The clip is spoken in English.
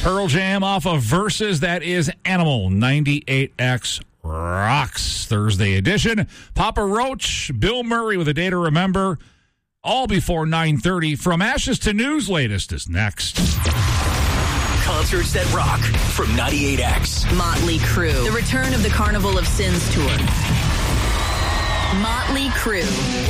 Pearl Jam off of Versus. That is Animal. 98X rocks. Thursday edition. Papa Roach, Bill Murray with A Day to Remember. All before 9:30. From Ashes to News, latest is next. Concerts that rock from 98X. Motley Crue. The return of the Carnival of Sins tour. Motley Crue.